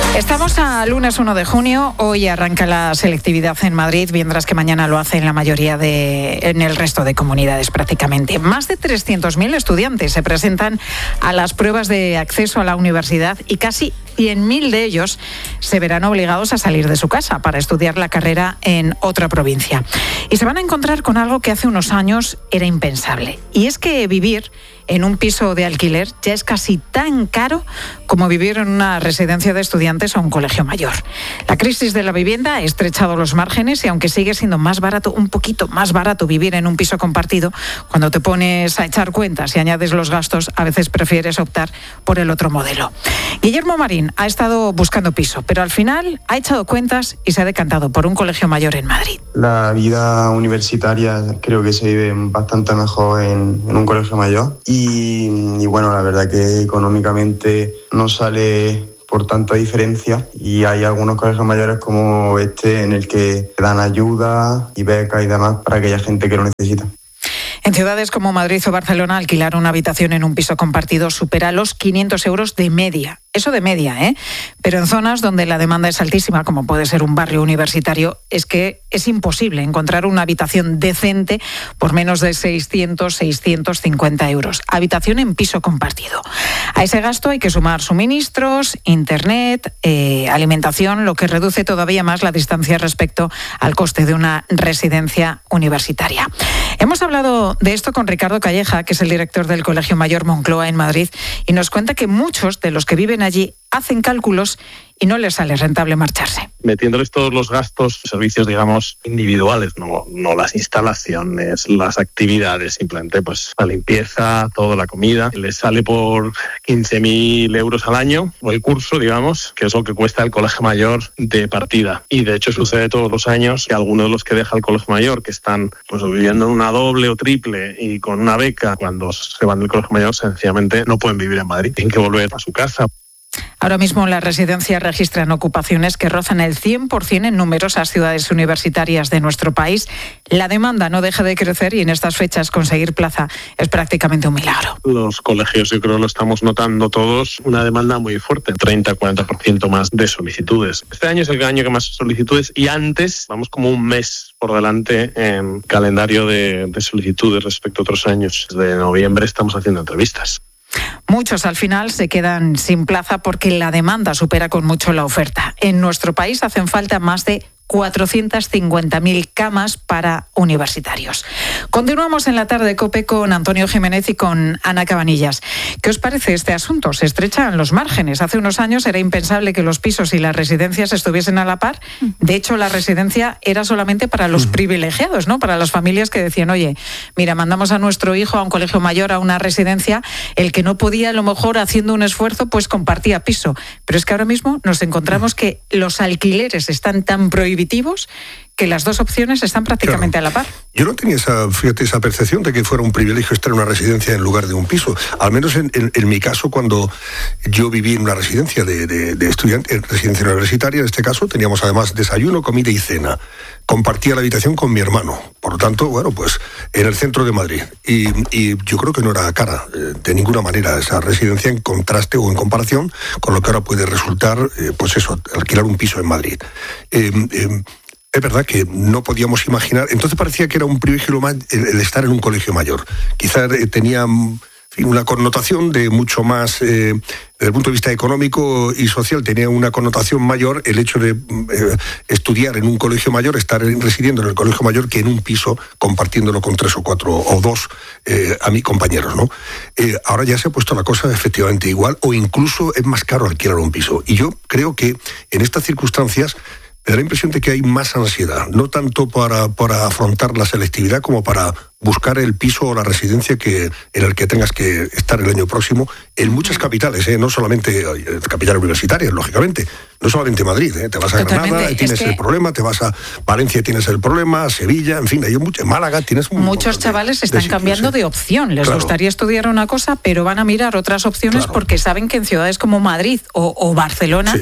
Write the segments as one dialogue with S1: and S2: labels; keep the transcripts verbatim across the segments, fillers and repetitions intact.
S1: Estamos a lunes uno de junio, hoy arranca la selectividad en Madrid, mientras que mañana lo hace en la mayoría de, en el resto de comunidades prácticamente. Más de trescientos mil estudiantes se presentan a las pruebas de acceso a la universidad y casi cien mil de ellos se verán obligados a salir de su casa para estudiar la carrera en otra provincia. Y se van a encontrar con algo que hace unos años era impensable, y es que vivir en un piso de alquiler ya es casi tan caro como vivir en una residencia de estudiantes o un colegio mayor. La crisis de la vivienda ha estrechado los márgenes y aunque sigue siendo más barato, un poquito más barato vivir en un piso compartido, cuando te pones a echar cuentas y añades los gastos, a veces prefieres optar por el otro modelo. Guillermo Marín ha estado buscando piso, pero al final ha echado cuentas y se ha decantado por un colegio mayor en Madrid.
S2: La vida universitaria creo que se vive bastante mejor en, en un colegio mayor. Y Y, y bueno, la verdad que económicamente no sale por tanta diferencia y hay algunos colegios mayores como este en el que dan ayuda y becas y demás para aquella gente que lo necesita.
S1: En ciudades como Madrid o Barcelona, alquilar una habitación en un piso compartido supera los quinientos euros de media. Eso de media, ¿eh? Pero en zonas donde la demanda es altísima, como puede ser un barrio universitario, es que es imposible encontrar una habitación decente por menos de seiscientos, seiscientos cincuenta euros. Habitación en piso compartido. A ese gasto hay que sumar suministros, internet, eh, alimentación, lo que reduce todavía más la distancia respecto al coste de una residencia universitaria. Hemos hablado de esto con Ricardo Calleja, que es el director del Colegio Mayor Moncloa en Madrid, y nos cuenta que muchos de los que viven allí hacen cálculos y no les sale rentable marcharse.
S3: Metiéndoles todos los gastos, servicios, digamos, individuales, no, no las instalaciones, las actividades, simplemente pues la limpieza, toda la comida, les sale por quince mil euros al año, o el curso, digamos, que es lo que cuesta el colegio mayor de partida. Y de hecho sucede todos los años que algunos de los que deja el colegio mayor, que están pues viviendo en una doble o triple y con una beca, cuando se van del colegio mayor, sencillamente no pueden vivir en Madrid, tienen que volver a su casa.
S1: Ahora mismo las residencias registran ocupaciones que rozan el cien por ciento en numerosas ciudades universitarias de nuestro país. La demanda no deja de crecer y en estas fechas conseguir plaza es prácticamente un milagro.
S3: Los colegios, yo creo, lo estamos notando todos, una demanda muy fuerte, treinta a cuarenta por ciento más de solicitudes. Este año es el año que más solicitudes y antes vamos como un mes por delante en calendario de, de solicitudes respecto a otros años. Desde noviembre estamos haciendo entrevistas.
S1: Muchos al final se quedan sin plaza porque la demanda supera con mucho la oferta. En nuestro país hacen falta más de cuatrocientas cincuenta mil camas para universitarios. Continuamos en la tarde de COPE con Antonio Jiménez y con Ana Cabanillas. ¿Qué os parece este asunto? Se estrechan los márgenes. Hace unos años era impensable que los pisos y las residencias estuviesen a la par. De hecho, la residencia era solamente para los privilegiados, ¿no? Para las familias que decían, oye, mira, mandamos a nuestro hijo a un colegio mayor, a una residencia, el que no podía, a lo mejor, haciendo un esfuerzo, pues compartía piso. Pero es que ahora mismo nos encontramos que los alquileres están tan prohibidos que las dos opciones están prácticamente claro. a la par.
S4: Yo no tenía esa, fíjate, esa percepción de que fuera un privilegio estar en una residencia en lugar de un piso. Al menos en, en, en mi caso, cuando yo viví en una residencia de, de, de estudiantes, residencia universitaria, en este caso, teníamos además desayuno, comida y cena. Compartía la habitación con mi hermano. Por lo tanto, bueno, pues en el centro de Madrid. Y, y yo creo que no era cara, eh, de ninguna manera, esa residencia en contraste o en comparación con lo que ahora puede resultar, eh, pues eso, alquilar un piso en Madrid. Eh, eh, Es verdad que no podíamos imaginar, entonces parecía que era un privilegio más el, el estar en un colegio mayor. Quizás eh, tenía en fin, una connotación de mucho más, eh, desde el punto de vista económico y social, tenía una connotación mayor el hecho de eh, estudiar en un colegio mayor, estar residiendo en el colegio mayor, que en un piso compartiéndolo con tres o cuatro o dos eh, a mis compañeros, ¿no? Eh, ahora ya se ha puesto la cosa efectivamente igual, o incluso es más caro alquilar un piso. Y yo creo que en estas circunstancias me da la impresión de que hay más ansiedad, no tanto para, para afrontar la selectividad como para buscar el piso o la residencia que, en el que tengas que estar el año próximo, en muchas capitales, ¿eh? No solamente eh, capitales universitarias, lógicamente, no solamente Madrid, ¿eh? Te vas a
S1: Totalmente.
S4: Granada y tienes es que... el problema, te vas a Valencia y tienes el problema, Sevilla, en fin, hay mucho, en Málaga tienes un
S1: Muchos chavales de, están de sitios, cambiando ¿eh? de opción, les claro. gustaría estudiar una cosa, pero van a mirar otras opciones claro. porque saben que en ciudades como Madrid o, o Barcelona, sí.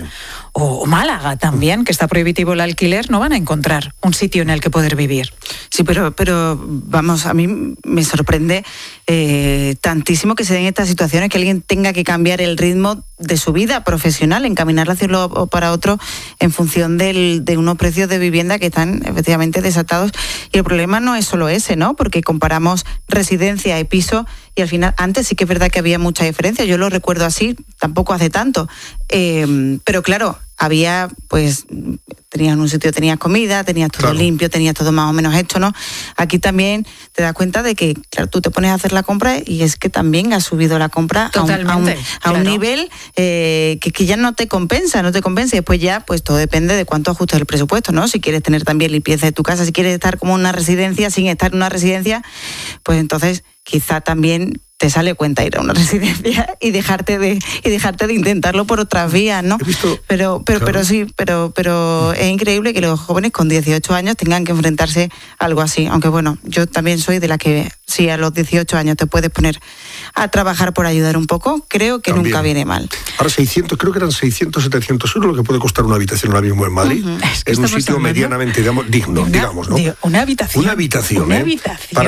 S1: o Málaga también, que está prohibitivo el alquiler, no van a encontrar un sitio en el que poder vivir.
S5: Sí, pero, pero vamos, a mí me sorprende eh, tantísimo que se den estas situaciones, que alguien tenga que cambiar el ritmo de su vida profesional, encaminarla hacia un lado o para otro en función del, de unos precios de vivienda que están efectivamente desatados. Y el problema no es solo ese, ¿no? Porque comparamos residencia y piso y al final, antes sí que es verdad que había mucha diferencia, yo lo recuerdo así, tampoco hace tanto, eh, pero claro, había, pues, tenías un sitio, tenías comida, tenías todo claro. limpio, tenías todo más o menos hecho, ¿no? Aquí también te das cuenta de que, claro, tú te pones a hacer la compra y es que también ha subido la compra a un, a un, a claro. un nivel eh, que, que ya no te compensa, no te compensa. Y después ya, pues todo depende de cuánto ajustes el presupuesto, ¿no? Si quieres tener también limpieza de tu casa, si quieres estar como una residencia sin estar en una residencia, pues entonces quizá también te sale cuenta ir a una residencia y dejarte de y dejarte de intentarlo por otras vías, ¿no?
S4: Visto,
S5: pero pero
S4: claro.
S5: pero sí, pero pero es increíble que los jóvenes con dieciocho años tengan que enfrentarse a algo así, aunque bueno, yo también soy de la que si a los dieciocho años te puedes poner a trabajar por ayudar un poco, creo que también. Nunca viene mal.
S4: Ahora seiscientos, creo que eran seiscientos, setecientos euros lo que puede costar una habitación ahora mismo en Madrid, uh-huh. es que en un sitio medianamente digamos, digno,
S1: una,
S4: digamos, ¿no?
S1: Una habitación.
S4: Una habitación,
S1: una
S4: ¿eh?
S1: habitación.
S4: Para